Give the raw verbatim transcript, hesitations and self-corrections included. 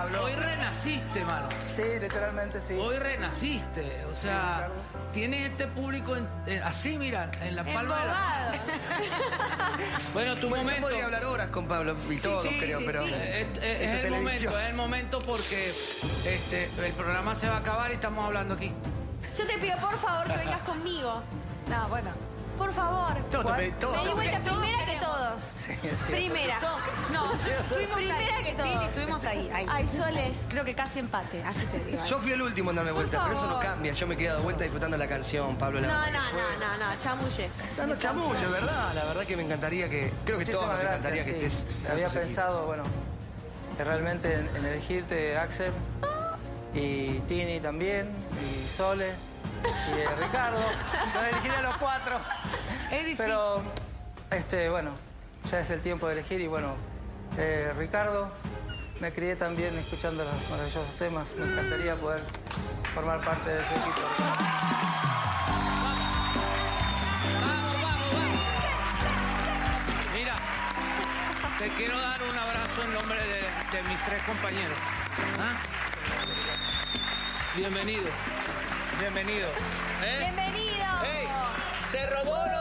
Pablo. Hoy renaciste, mano. Sí, literalmente sí. Hoy renaciste. O sea, sí, tienes este público en, en, así, mira, en la palma de la... Bueno, tu bueno, momento. Yo podría hablar horas con Pablo y Sí, todos, sí, creo, sí, pero... sí. Es, es- es Esto el momento, televisión. es el momento porque este, el programa se va a acabar y estamos hablando aquí. Yo te pido, por favor, que vengas conmigo. No, bueno. Por favor. Todo, te pedí- todo. Me di vuelta primera que todos. Sí, es cierto. Primera. No, estuvimos Primera ahí. que todos. Tini, estuvimos ahí, ahí. Ay, Sole. Creo que casi empate, así te digo. Yo fui el último en darme vuelta, pero eso no favor. cambia. Yo me quedé dado vuelta disfrutando la canción, Pablo. La No, verdad no, que fue- no, no, no, chamulle. Dando chamullo, ¿verdad? La verdad que me encantaría que... Creo que todos nos Muchísimas encantaría gracias, que sí. estés... en Había nuestros pensado, bueno, que realmente en, en elegirte Axel y Tini también, y Sole, y eh, Ricardo. Los elegiría a los cuatro. Es difícil. Pero, este, bueno, ya es el tiempo de elegir y bueno, eh, Ricardo, me crié también escuchando los maravillosos temas. Me encantaría poder formar parte de tu equipo. Vamos, vamos, vamos. Mira, te quiero dar un abrazo en nombre de, de mis tres compañeros. ¿Ah? Bienvenido, bienvenido. ¿Eh? ¡Bienvenido! ¡Ey! Se robó los